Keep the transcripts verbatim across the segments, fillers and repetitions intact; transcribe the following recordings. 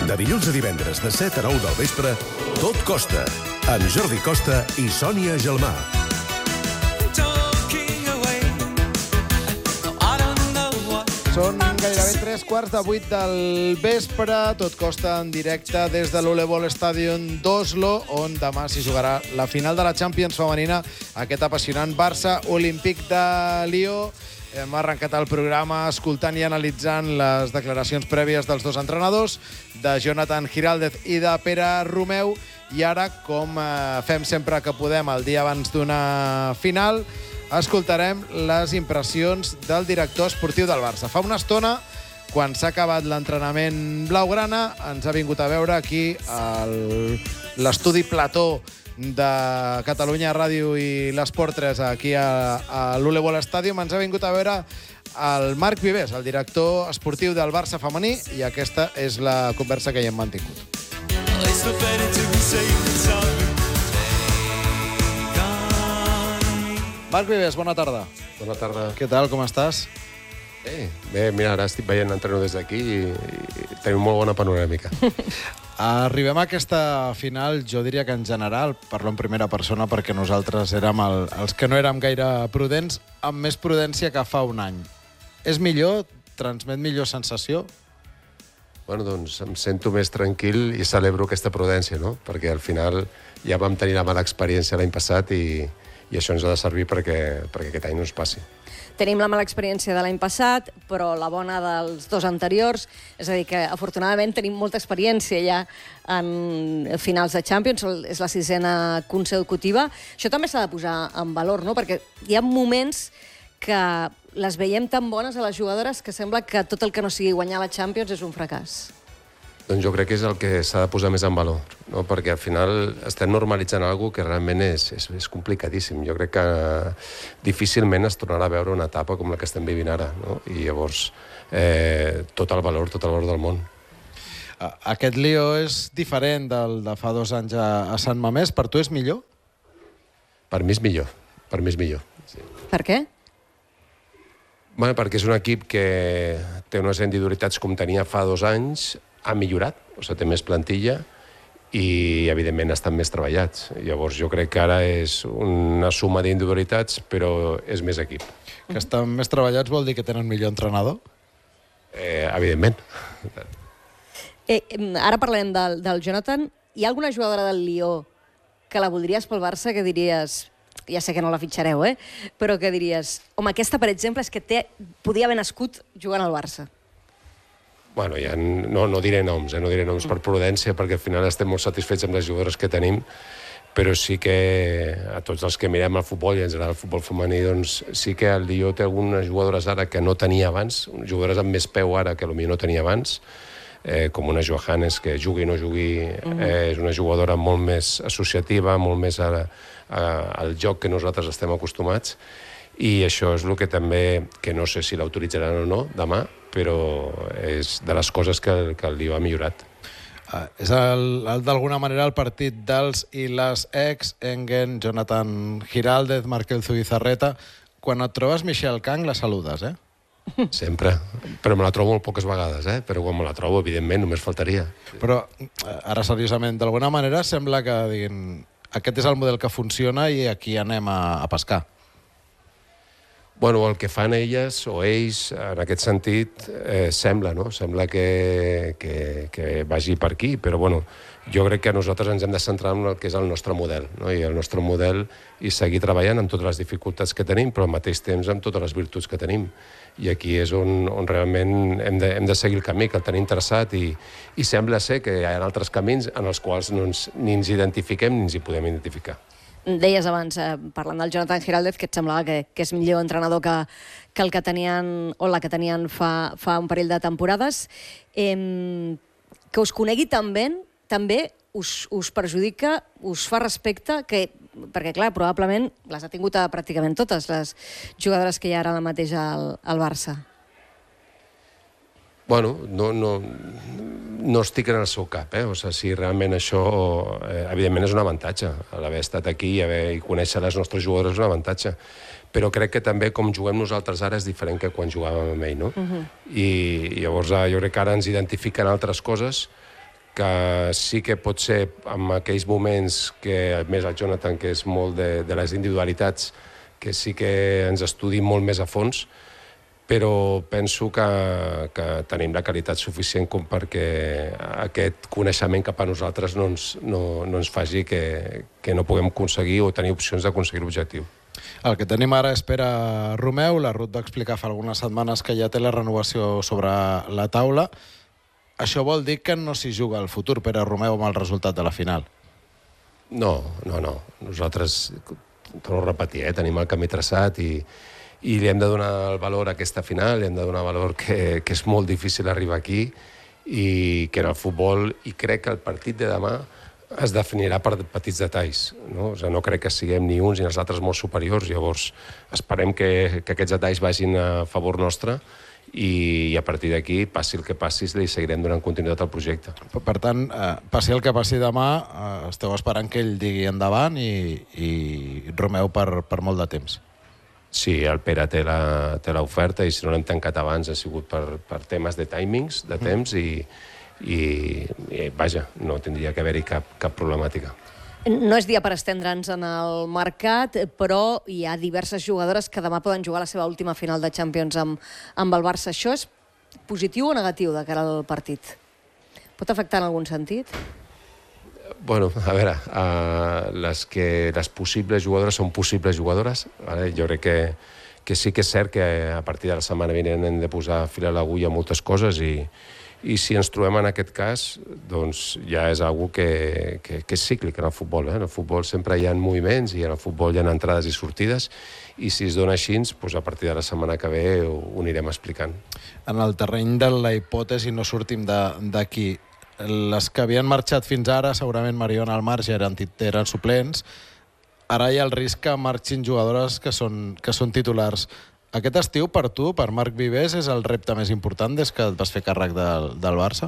De dilluns a divendres, de set a nou del vespre, Tot Costa, amb Jordi Costa i Sònia Gelmà. Són gairebé tres quarts de vuit del vespre. Tot Costa en directe des de l'Uleåborg Stadium d'Oslo, on demà s'hi jugarà la final de la Champions femenina, aquest apassionant Barça Olímpic de Lió. Hem arrencat el programa escoltant i analitzant les declaracions prèvies dels dos entrenadors, de Jonathan Giraldez i de Pere Romeu, i ara, com fem sempre que podem el dia abans d'una final, escoltarem les impressions del director esportiu del Barça. Fa una estona, quan s'ha acabat l'entrenament blaugrana, ens ha vingut a veure aquí l'estudi plató de Catalunya Ràdio i l'Esport tres aquí a, a l'Uleåborg Stadium. Ens ha vingut a veure el Marc Vives, el director esportiu del Barça femení, i aquesta és la conversa que hi hem mantingut. Marc Vives, bona tarda. Bona tarda. Què tal, com estàs? Bé, bé, mira, ara estic veient l'entreno des d'aquí i, i tenim molt bona panoràmica. Arribem a aquesta final, jo diria que en general, parlo en primera persona perquè nosaltres érem el, els que no érem gaire prudents, amb més prudència que fa un any. És millor? Transmet millor sensació? Bueno, doncs em sento més tranquil i celebro aquesta prudència, no? Perquè al final ja vam tenir la mala experiència l'any passat i, i això ens ha de servir perquè, perquè aquest any no ens passi. Tenim la mala experiència de l'any passat, però la bona dels dos anteriors. És a dir, que afortunadament tenim molta experiència ja en finals de Champions, és la sisena consecutiva. Això també s'ha de posar en valor, no? Perquè hi ha moments que les veiem tan bones a les jugadores que sembla que tot el que no sigui guanyar la Champions és un fracàs. Doncs jo crec que és el que s'ha de posar més en valor, no? Perquè al final estem normalitzant alguna cosa que realment és, és, és complicadíssim. Jo crec que difícilment es tornarà a veure una etapa com la que estem vivint ara, no? I llavors eh, tot el valor, tot el valor del món. Aquest Lió és diferent del de fa dos anys a, a Sant Mamés. Per tu és millor? Per mi és millor, per mi és millor. Sí. Per què? Bueno, perquè és un equip que té unes individualitats com tenia fa dos anys, ha millorat, o sigui, té més plantilla i, evidentment, estan més treballats. Llavors, jo crec que ara és una suma d'individualitats, però és més equip. Que estan més treballats vol dir que tenen millor entrenador? Eh, evidentment. Eh, ara parlarem del, del Jonathan. Hi ha alguna jugadora del Lió que la voldries pel Barça, que diries... Ja sé que no la fitxareu, eh? Però que diries... Home, aquesta, per exemple, és que té, podia haver nascut jugant al Barça. Bueno, ja no, no diré noms, eh? no diré noms per prudència, perquè al final estem molt satisfets amb les jugadores que tenim, però sí que a tots els que mirem el futbol, i en general el futbol femení, doncs sí que el Lió té algunes jugadores ara que no tenia abans, jugadores amb més peu ara que potser no tenia abans, eh, com una Johannes, que jugui o no jugui, eh, és una jugadora molt més associativa, molt més a, a, al joc que nosaltres estem acostumats, i això és el que també, que no sé si l'autoritzaran o no demà, però és de les coses que, que el Lió ha millorat. Uh, és d'alguna manera el partit dels i les ex, Engen, Jonathan Giraldez, Markel Zubizarreta. Quan et trobes Michelle Kang, la saludes, eh? Sempre, però me la trobo molt poques vegades, eh? Però quan me la trobo, evidentment, només faltaria. Però, ara seriosament, d'alguna manera sembla que diguin aquest és el model que funciona i aquí anem a, a pescar. Bueno, el que fan elles o ells, en aquest sentit, eh, sembla, no? Sembla que, que, que vagi per aquí, però bueno, jo crec que nosaltres ens hem de centrar en el que és el nostre model, no? I el nostre model i seguir treballant amb totes les dificultats que tenim, però al mateix temps amb totes les virtuts que tenim. I aquí és on, on realment hem de, hem de seguir el camí, que el tenim traçat, i, i sembla ser que hi ha altres camins en els quals no ens, ni ens identifiquem ni ens hi podem identificar. Deies abans, eh, parlant del Jonathan Giraldez, que et semblava que, que és millor entrenador que, que el que tenien, o la que tenien fa, fa un parell de temporades. Eh, que us conegui tan bé, també us, us perjudica, us fa respecte, que, perquè clar, probablement les ha tingut a pràcticament totes les jugadores que hi ha ara mateix al, al Barça. Bueno, no, no, no estic en el seu cap, eh? O sigui, si realment això, eh, evidentment, és un avantatge. L'haver estat aquí i, haver, i conèixer les nostres jugadores és un avantatge. Però crec que també, com juguem nosaltres ara, és diferent que quan jugàvem amb ell, no? Uh-huh. I llavors jo crec que ara ens identifiquen altres coses que sí que pot ser en aquells moments que, a més el Jonathan, que és molt de, de les individualitats, que sí que ens estudim molt més a fons, però penso que, que tenim la qualitat suficient com perquè aquest coneixement cap a nosaltres no ens, no, no ens faci que, que no puguem aconseguir o tenir opcions d'aconseguir l'objectiu. El que tenim ara és Pere Romeu. La Ruth va explicar fa algunes setmanes que ja té la renovació sobre la taula. Això vol dir que no s'hi juga el futur Pere Romeu amb el resultat de la final? No, no, no. Nosaltres, torno a repetir, eh, tenim el camí traçat i, i li hem de donar el valor a aquesta final, li hem de donar valor que, que és molt difícil arribar aquí i que en el futbol, i crec que el partit de demà es definirà per petits detalls, no? O sigui, no crec que siguem ni uns ni els altres molt superiors, llavors esperem que, que aquests detalls vagin a favor nostre i, i a partir d'aquí, passi el que passi, li seguirem donant continuïtat al projecte. Per tant, eh, passi el que passi demà, eh, esteu esperant que ell digui endavant i, i Romeu per, per molt de temps. Sí, el Pere té l'oferta i si no l'hem tancat abans ha sigut per, per temes de timings, de temps, i, i, i vaja, no tindria que haver-hi cap, cap problemàtica. No és dia per estendre'ns en el mercat, però hi ha diverses jugadores que demà poden jugar la seva última final de Champions amb, amb el Barça. Això és positiu o negatiu de cara al partit? Pot afectar en algun sentit? Bueno, a veure, uh, les, que, les possibles jugadores són possibles jugadores. Vale? Jo crec que, que sí que és cert que a partir de la setmana vinent hem de posar fil a l'agulla moltes coses i, i si ens trobem en aquest cas, doncs ja és una cosa que, que, que és cíclic en el futbol. Eh? En el futbol sempre hi ha moviments i en el futbol hi ha entrades i sortides i si es dona així, doncs a partir de la setmana que ve ho, ho anirem explicant. En el terreny de la hipòtesi no sortim d'aquí. Les que havien marxat fins ara, segurament Mariona al marge, eren, eren suplents. Ara hi ha el risc que marxin jugadores que són, que són titulars. Aquest estiu, per tu, per Marc Vivers, és el repte més important des que et vas fer càrrec del, del Barça?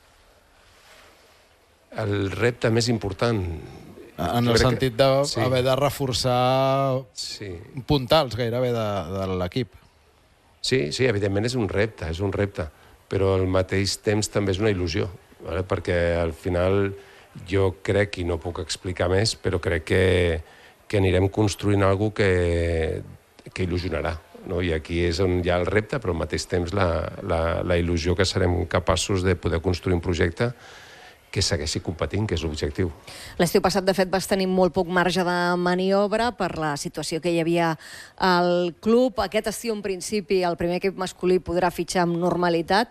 El repte més important... En el sentit d'haver sí. de reforçar sí. puntals gairebé de, de l'equip. Sí, sí, evidentment és un repte, és un repte, però al mateix temps també és una il·lusió, vale? Perquè al final jo crec, i no puc explicar més, però crec que, que anirem construint alguna cosa que, que il·lusionarà. No? I aquí és on hi ha el repte, però al mateix temps la, la, la il·lusió que serem capaços de poder construir un projecte que segueixi competint, que és l'objectiu. L'estiu passat, de fet, vas tenir molt poc marge de maniobra per la situació que hi havia al club. Aquest estiu, en principi, el primer equip masculí podrà fitxar amb normalitat.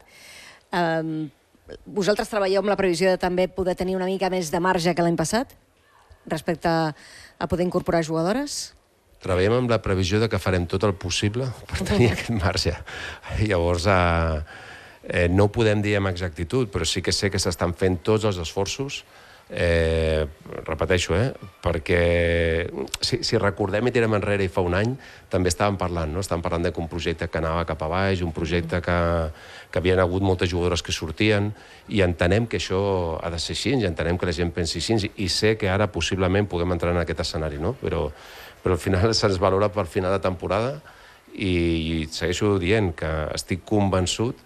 Eh, vosaltres treballeu amb la previsió de també poder tenir una mica més de marge que l'any passat respecte a, a poder incorporar jugadores? Treballem amb la previsió de que farem tot el possible per tenir aquest marge. Llavors, eh, eh, no ho podem dir amb exactitud, però sí que sé que s'estan fent tots els esforços, eh, repeteixo, eh, perquè si, si recordem i tirem enrere i fa un any, també estàvem parlant, no? Estàvem parlant d'un projecte que anava cap a baix, un projecte que, que havien hagut moltes jugadores que sortien, i entenem que això ha de ser així, i entenem que la gent pensi així, i sé que ara possiblement puguem entrar en aquest escenari, no? Però però al final se'ns valora per final de temporada i, i segueixo dient que estic convençut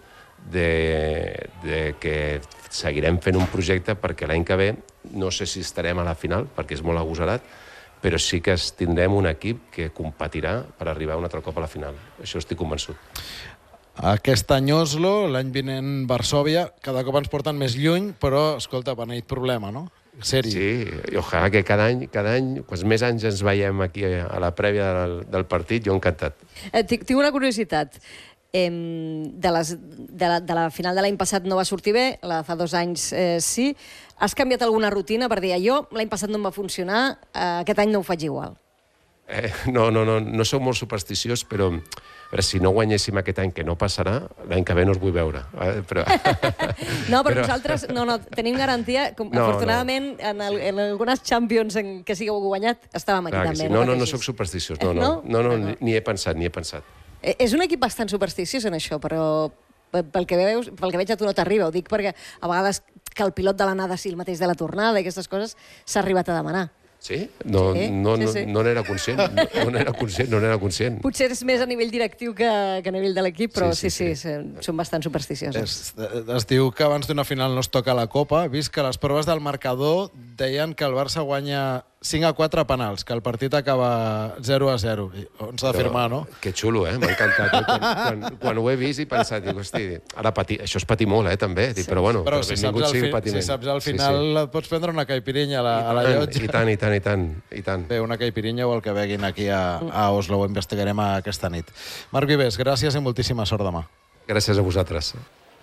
de, de que seguirem fent un projecte perquè l'any que ve no sé si estarem a la final perquè és molt agosarat, però sí que tindrem un equip que competirà per arribar un altre cop a la final. Això estic convençut. Aquest any Oslo, l'any vinent Varsòvia, cada cop ens porten més lluny, però, escolta, beneït problema, no? Sèrie. Sí, i ojalà que cada any, cada any, quants més anys ens veiem aquí a la prèvia del, del partit, jo encantat. Eh, tinc, tinc una curiositat. Eh, de, les, de, la, de la final de l'any passat no va sortir bé, la de fa dos anys eh, sí. Has canviat alguna rutina per dir, jo l'any passat no em va funcionar, eh, aquest any no ho faig igual? Eh, no, no, no, no soc molt supersticiós, però a veure, si no guanyéssim aquest any, que no passarà, l'any que ve no us vull veure. Eh? Però... no, però, però nosaltres no, no, tenim garantia, com, no, afortunadament, no. En, el, en algunes Champions en què sigueu guanyat, estàvem aquí Clar també. Sí. No, no, no soc supersticiós, no, no, no, no, no, ni he pensat, ni he pensat. Eh, és un equip bastant supersticiós en això, però pel que, veus, pel que veig a tu no t'arriba, ho dic perquè a vegades que el pilot de l'anada sigui el mateix de la tornada i aquestes coses s'ha arribat a demanar. Sí? No, Sí, no, sí, sí. no, no n'era conscient. No, no n'era conscient, no n'era conscient. Potser és més a nivell directiu que, que a nivell de l'equip, però sí Sí, sí, sí, sí, sí, són bastant supersticiosos. Es, es diu que abans d'una final no es toca la Copa. He vist que les proves del marcador deien que el Barça guanya cinc a quatre penals, que el partit acaba zero a zero. On s'ha d'afirmar, no? Que xulo, eh? M'ha encantat. Eh? Quan, quan, quan ho he vist he pensat, dic, hosti, ara patir, això és patir molt, eh, també. Dic, però bueno, Però però si saps, al, fi, si saps al final sí, sí. et pots prendre una caipirinha a la, a la llotja. I tant, i tant, i tant, i tant. Bé, una caipirinha o el que veguin aquí a, a Oslo, ho investigarem aquesta nit. Marc Vives, gràcies i moltíssima sort demà. Gràcies a vosaltres.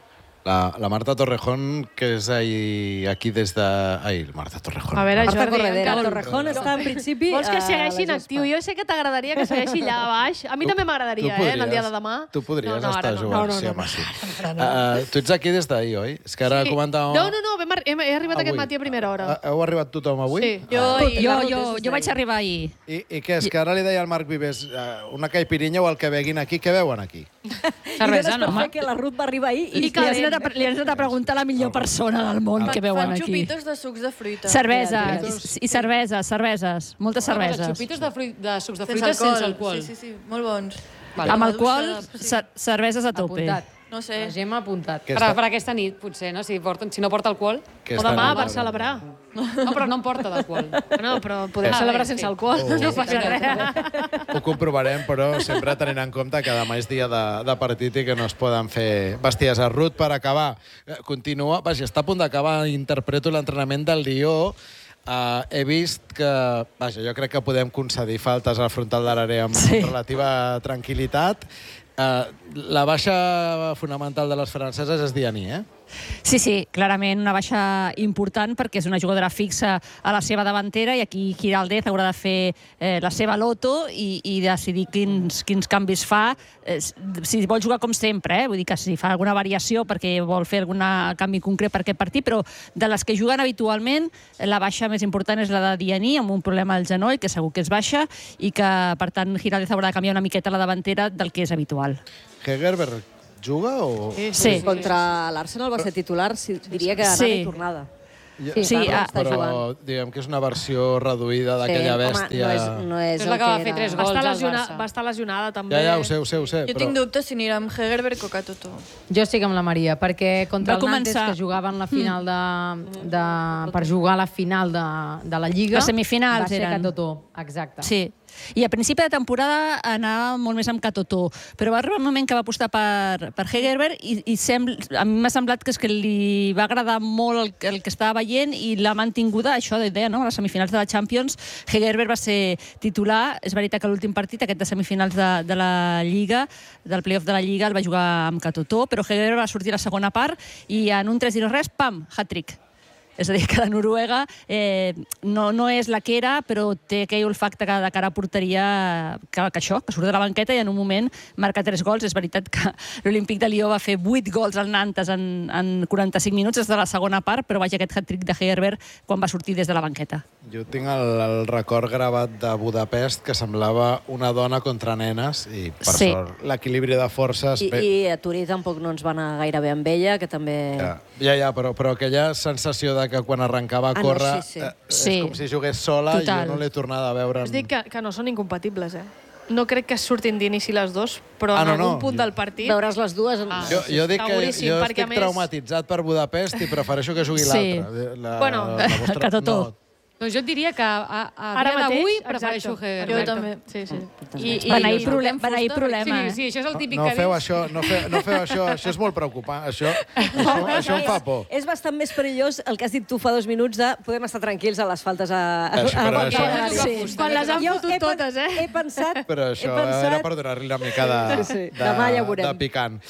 La, la Marta Torrejón, que és ahí, aquí des de... Ai, Marta Torrejón. A veure, Marta Jordi, Corredera, encara- Torrejón està en principi... Vols que a segueixi la inactiu? gespa. Jo sé que t'agradaria que segueixi allà a baix. A mi Tu- també tu m'agradaria, eh, en el dia de demà. Tu podries No, no, estar ara no. jugant, No, no, sí, no. home, sí. Uh, tu ets aquí des d'ahir, oi? És que ara Sí. comentàvem... No, no, no, hem, arri- hem, he arribat aquest Avui. matí a primera hora. Uh, heu arribat tothom avui? Sí. Jo, Ruth, jo, la Ruth jo, és des jo vaig d'ahir. arribar ahir. I, I què és? Que ara li deia al Marc Vives uh, una caipirinha o el que veguin aquí, què veuen aquí? Cervesa, I dones per no, home. fer que la Ruth va arribar ahir i, I li has, anat a, li has anat a preguntar a la millor persona del món que veuen Fan aquí. xupitos de sucs de fruita. Cerveses, i, i cerveses, cerveses, moltes cerveses. Xupitos de, fruit, de sucs de Sense fruita alcohol. sense alcohol. Sí, sí, sí, molt bons. Vale. Amb La alcohol, maduixa de- sí. cer cerveses a tope. Apuntat. No sé. La Gemma ha apuntat. Què Per, està- per aquesta nit, potser, no? Si, porten, si no porta alcohol. Què O està demà, anant per ara? celebrar. No, però no en porta d'alcohol. No, però podem Ah, celebrar bé, sense sí. alcohol. Oh. No passa res. Ho comprovarem, però sempre tenint en compte que demà és dia de, de partit i que no es poden fer bestieses. Ruth, per acabar, eh, continua... Vaja, està a punt d'acabar, interpreto l'entrenament del Lió. Uh, he vist que... Vaja, jo crec que podem concedir faltes al frontal de l'àrea amb Sí. relativa tranquil·litat. Uh, la baixa fonamental de les franceses és Diani, eh? Sí, sí, clarament una baixa important perquè és una jugadora fixa a la seva davantera i aquí Giraldez haurà de fer eh, la seva loto i, i decidir quins, quins canvis fa. Eh, si vol jugar com sempre, eh? Vull dir que si fa alguna variació perquè vol fer algun canvi concret per aquest partit, però de les que juguen habitualment, la baixa més important és la de Diani, amb un problema al genoll, que segur que és baixa, i que, per tant, Giraldez haurà de canviar una miqueta la davantera del que és habitual. Hegerberg juga o...? Sí. Contra l'Arsenal va ser titular, sí, diria que anada Sí. i tornada. Sí, Sí, Parla, ah, està però jugant. diguem que és una versió reduïda d'aquella Sí, bèstia... Home, no és, no és És el la que va que fer era. tres Va gols estar, al lesiona, Barça. va estar lesionada, també. Ja, ja, ho sé, ho sé, ho sé. Jo però... tinc dubtes si anirà amb Hegerberg o Catoto. Jo estic amb la Maria, perquè contra Va el Nantes, començar- que jugava en la final de, de, per jugar a la final de, de la Lliga... Les semifinals va ser eren. Catoto, exacte. Sí. I a principi de temporada anava molt més amb Catoto, però va arribar un moment que va apostar per, per Hegerberg i, i sembl, a mi m'ha semblat que, és que li va agradar molt el, el que estava veient i l'ha mantinguda, això de deia, no? A les semifinals de la Champions, Hegerberg va ser titular. És veritat que l'últim partit, aquest de semifinals de, de la Lliga, del playoff de la Lliga, el va jugar amb Catoto, però Hegerberg va sortir a la segona part i en un tres i no res, pam, hat-trick. És a dir, que la Noruega eh, no, no és la que era, però té aquell olfacte que de cara a porteria que, que això, que surt de la banqueta i en un moment marca tres gols. És veritat que l'Olímpic de Lió va fer vuit gols al Nantes en, en quaranta-cinc minuts des de la segona part, però vaja, aquest hat-trick de Hegerberg quan va sortir des de la banqueta. Jo tinc el, el record gravat de Budapest que semblava una dona contra nenes i, per Sí. sort, l'equilibri de forces... I, I a Turí tampoc no ens va anar gaire bé amb ella, que també... Ja, ja, ja però, però aquella sensació de que quan arrencava a Ah, no, córrer sí, sí. eh, és Sí. com si jugués sola. Total. Jo no l'he tornada a veure... Us dic que, que no són incompatibles, eh? No crec que surtin d'inici les dos, però Ah, en no, algun no. punt del partit... Veuràs les dues... Ah. Jo, jo dic que Seguríssim, jo perquè, estic a més- traumatitzat per Budapest i prefereixo que jugui Sí. l'altre. La, Bueno, vostra- Catoto. No, Doncs jo et diria que a, a, a Ara dia d'avui mateix, prefereixo exacte. Hegerberg. Jo també. Sí, sí. I, Van haver i- problem, van haver fusta, problema, Sí, eh? sí, això és el típic no que feu dius. això, no feu, no feu això, això és molt preocupant. Això, això, això em fa por. És bastant més perillós el que has dit tu fa dos minuts de podem estar tranquils a les faltes a... Això, però a- això- a- Això- sí. Quan les han Jo fotut he pen- totes, eh? He pensat... Però això he pensat... era per donar-li una mica de, Sí, sí. de, Demà ja ho veurem. de picant.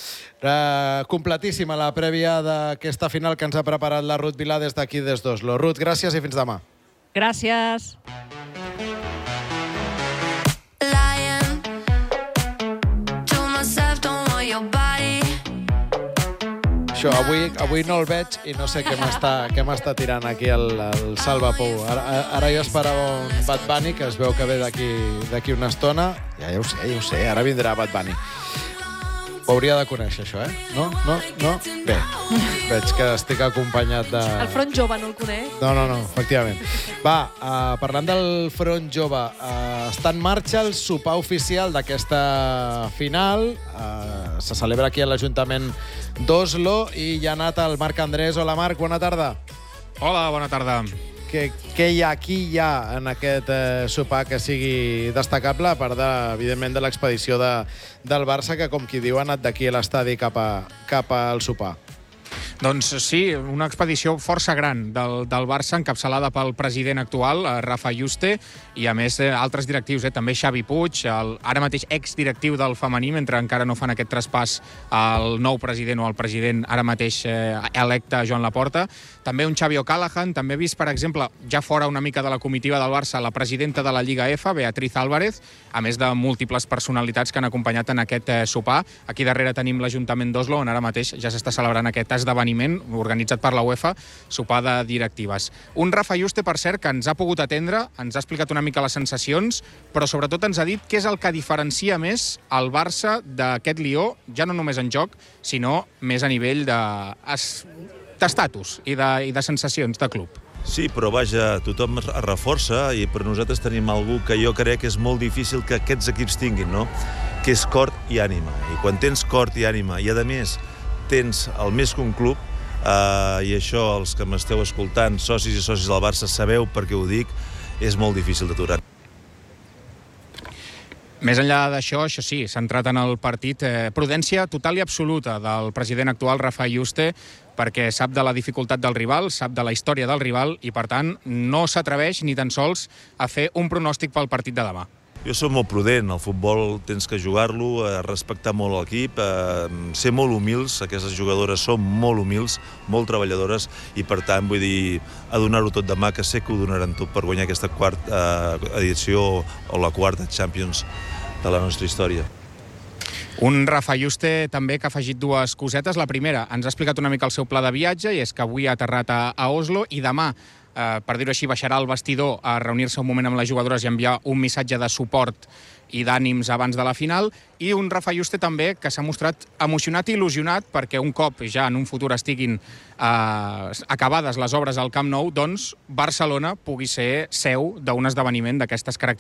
Uh, completíssima la prèvia d'aquesta final que ens ha preparat la Ruth Vilà des d'aquí, des d'Oslo. Ruth, gràcies i fins demà. Gràcies. Lying to myself, don't want your body. Això, avui, avui no el veig i no sé què m'està què m'està tirant aquí el, el Salva Pou. Ara, ara jo esperava un Bad Bunny, que es veu que ve d'aquí d'aquí una estona. Ja, ja ho sé, ja ho sé, ara vindrà Bad Bunny. Ho hauria de conèixer, això, eh? No? No? No? Bé, veig que estic acompanyat de... El front jove no el conec. No, no, no, efectivament. Va, uh, parlant del front jove, uh, està en marxa el sopar oficial d'aquesta final. Uh, se celebra aquí a l'Ajuntament d'Oslo i hi ha anat el Marc Andrés. Hola, Marc, bona tarda. Hola, bona tarda. Què, què hi ha, qui hi ha en aquest eh, sopar que sigui destacable, a part, de, evidentment, de l'expedició de, del Barça, que, com qui diu, ha anat d'aquí a l'estadi cap, a, cap al sopar? Doncs sí, una expedició força gran del, del Barça, encapçalada pel president actual, Rafa Juste, i a més eh, altres directius, eh, també Xavi Puig, el, ara mateix exdirectiu del femení, mentre encara no fan aquest traspàs al nou president o al president ara mateix eh, electe Joan Laporta. També un Xavi O'Callaghan, també he vist, per exemple, ja fora una mica de la comitiva del Barça, la presidenta de la Lliga F, Beatriz Álvarez, a més de múltiples personalitats que han acompanyat en aquest eh, sopar. Aquí darrere tenim l'Ajuntament d'Oslo, on ara mateix ja s'està celebrant aquest esdeveniment organitzat per la UEFA, sopar de directives. Un Rafa Juste, per cert, que ens ha pogut atendre, ens ha explicat una mica les sensacions, però sobretot ens ha dit què és el que diferencia més el Barça d'aquest Lió, ja no només en joc, sinó més a nivell de d'estatus i, de, i de sensacions de club. Sí, però vaja, tothom es reforça i per nosaltres tenim algú que jo crec que és molt difícil que aquests equips tinguin, no? Que és cor i ànima. I quan tens cor i ànima i, a més, tens el més que un club, eh, i això, els que m'esteu escoltant, socis i socis del Barça, sabeu per què ho dic, és molt difícil d'aturar. Més enllà d'això, això sí, centrat en el partit, eh, prudència total i absoluta del president actual, Rafa Juste, perquè sap de la dificultat del rival, sap de la història del rival i, per tant, no s'atreveix ni tan sols a fer un pronòstic pel partit de demà. Jo soc molt prudent, el futbol tens que jugar-lo, eh, respectar molt l'equip, eh, ser molt humils, aquestes jugadores són molt humils, molt treballadores, i per tant, vull dir, a donar-ho tot demà, que sé que ho donaran tot per guanyar aquesta quarta eh, edició o la quarta Champions de la nostra història. Un Rafa Juste també que ha afegit dues cosetes. La primera, ens ha explicat una mica el seu pla de viatge, i és que avui ha aterrat a, a Oslo i demà, eh, per dir-ho així, baixarà al vestidor a reunir-se un moment amb les jugadores i enviar un missatge de suport i d'ànims abans de la final. I un Rafa Juste també que s'ha mostrat emocionat i il·lusionat perquè un cop ja en un futur estiguin eh, acabades les obres al Camp Nou, doncs Barcelona pugui ser seu d'un esdeveniment d'aquestes característiques